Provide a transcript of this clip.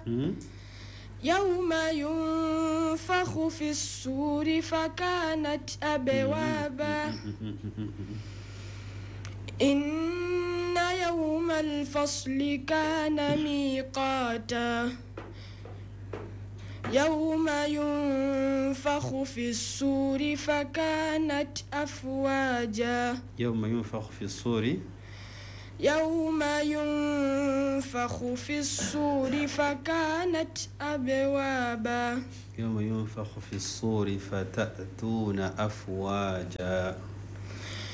يوم ينفخ في الصور فكانت أبوابا إن يوم الفصل كان ميقاتا يوم ينفخ في الصور فكانت أفواجا يوم ينفخ في الصور فكانت أبوابا يوم ينفخ في الصور فتأتون أفواجا